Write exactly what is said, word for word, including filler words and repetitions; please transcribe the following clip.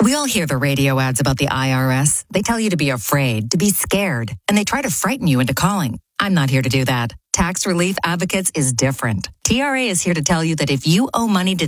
We all hear the radio ads about the I R S. They tell you to be afraid, to be scared, and they try to frighten you into calling. I'm not here to do that. Tax Relief Advocates is different. T R A is here to tell you that if you owe money to